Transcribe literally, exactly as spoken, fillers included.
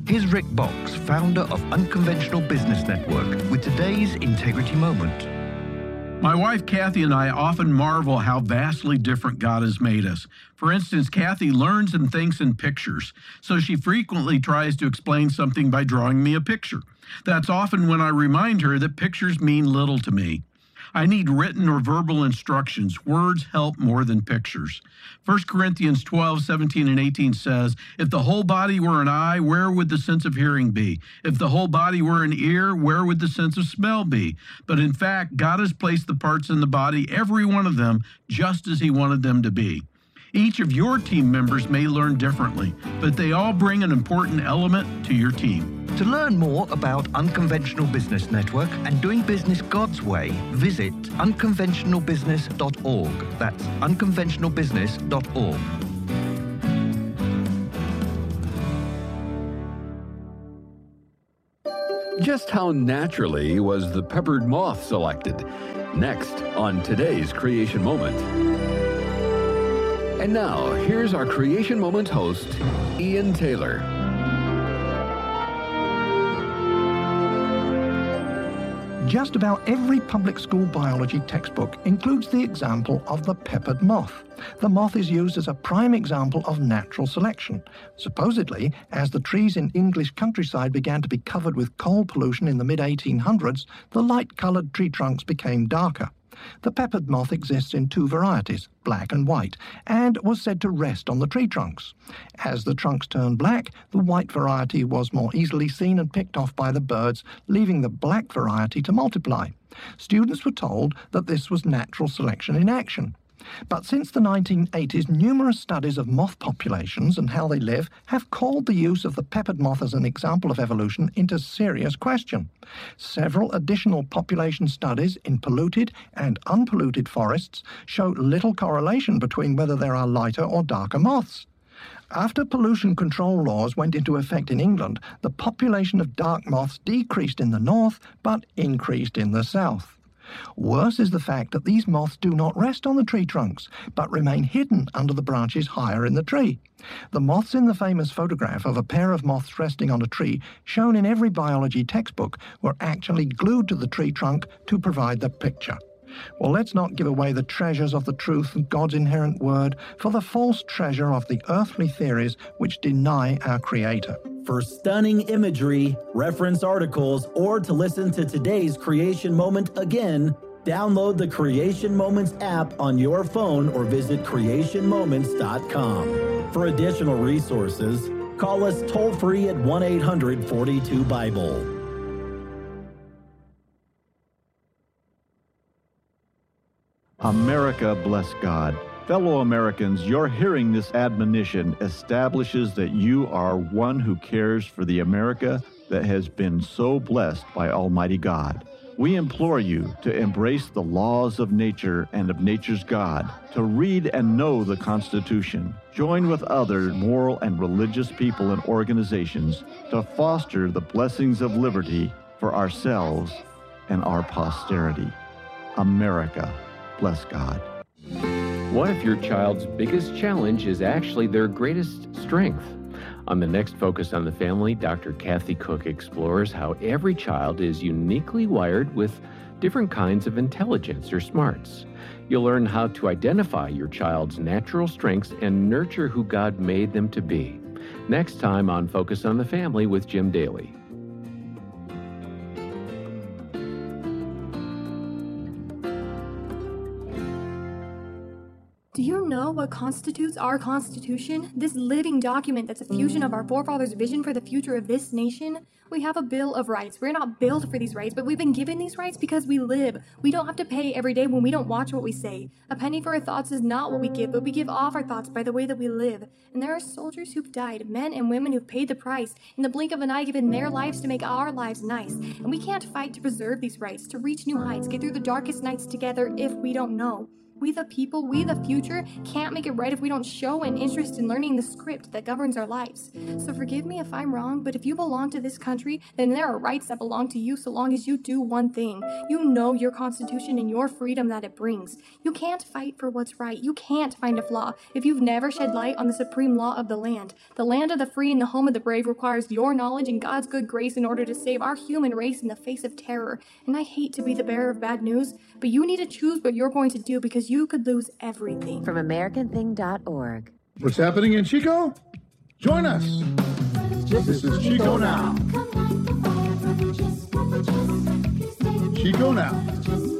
Here's Rick Box, founder of Unconventional Business Network, with today's Integrity Moment. My wife, Kathy, and I often marvel how vastly different God has made us. For instance, Kathy learns and thinks in pictures, so she frequently tries to explain something by drawing me a picture. That's often when I remind her that pictures mean little to me. I need written or verbal instructions. Words help more than pictures. First Corinthians twelve, seventeen, and eighteen says, "If the whole body were an eye, where would the sense of hearing be? If the whole body were an ear, where would the sense of smell be? But in fact, God has placed the parts in the body, every one of them, just as He wanted them to be." Each of your team members may learn differently, but they all bring an important element to your team. To learn more about Unconventional Business Network and doing business God's way, visit unconventional business dot org. That's unconventional business dot org. Just how naturally was the peppered moth selected? Next on today's Creation Moment. And now, here's our Creation Moment host, Ian Taylor. Just about every public school biology textbook includes the example of the peppered moth. The moth is used as a prime example of natural selection. Supposedly, as the trees in English countryside began to be covered with coal pollution in the mid eighteen hundreds, the light-colored tree trunks became darker. The peppered moth exists in two varieties, black and white, and was said to rest on the tree trunks. As the trunks turned black, the white variety was more easily seen and picked off by the birds, leaving the black variety to multiply. Students were told that this was natural selection in action. But since the nineteen eighties, numerous studies of moth populations and how they live have called the use of the peppered moth as an example of evolution into serious question. Several additional population studies in polluted and unpolluted forests show little correlation between whether there are lighter or darker moths. After pollution control laws went into effect in England, the population of dark moths decreased in the north but increased in the south. Worse is the fact that these moths do not rest on the tree trunks, but remain hidden under the branches higher in the tree. The moths in the famous photograph of a pair of moths resting on a tree, shown in every biology textbook, were actually glued to the tree trunk to provide the picture. Well, let's not give away the treasures of the truth of God's inherent word for the false treasure of the earthly theories which deny our Creator. For stunning imagery, reference articles, or to listen to today's Creation Moment again, download the Creation Moments app on your phone or visit creation moments dot com. For additional resources, call us toll-free at one eight hundred forty-two Bible. America, bless God. Fellow Americans, your hearing this admonition establishes that you are one who cares for the America that has been so blessed by Almighty God. We implore you to embrace the laws of nature and of nature's God, to read and know the Constitution, join with other moral and religious people and organizations to foster the blessings of liberty for ourselves and our posterity. America, bless God. What if your child's biggest challenge is actually their greatest strength? On the next Focus on the Family, Doctor Kathy Cook explores how every child is uniquely wired with different kinds of intelligence or smarts. You'll learn how to identify your child's natural strengths and nurture who God made them to be. Next time on Focus on the Family with Jim Daly. Do you know what constitutes our Constitution? This living document that's a fusion of our forefathers' vision for the future of this nation? We have a Bill of Rights. We're not built for these rights, but we've been given these rights because we live. We don't have to pay every day when we don't watch what we say. A penny for our thoughts is not what we give, but we give off our thoughts by the way that we live. And there are soldiers who've died, men and women who've paid the price, in the blink of an eye given their lives to make our lives nice. And we can't fight to preserve these rights, to reach new heights, get through the darkest nights together if we don't know. We the people, we the future, can't make it right if we don't show an interest in learning the script that governs our lives. So forgive me if I'm wrong, but if you belong to this country, then there are rights that belong to you so long as you do one thing. You know your Constitution and your freedom that it brings. You can't fight for what's right. You can't find a flaw if you've never shed light on the supreme law of the land. The land of the free and the home of the brave requires your knowledge and God's good grace in order to save our human race in the face of terror. And I hate to be the bearer of bad news, but you need to choose what you're going to do because you could lose everything. From American Thing dot org. What's happening in Chico? Join us. This is Chico Now. Chico Now.